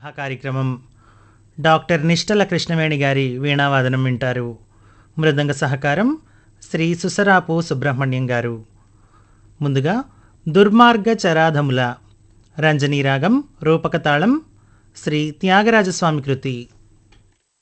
ఆ కార్యక్రమం డాక్టర్ నిష్టల కృష్ణవేణి గారి వీణావాదనం వింటారు. మృదంగ సహకారం శ్రీ సుసరాపు సుబ్రహ్మణ్యం గారు. ముందుగా దుర్మార్గ చరాధముల రంజనీ రాగం రూపకతాళం శ్రీ త్యాగరాజస్వామి కృతి.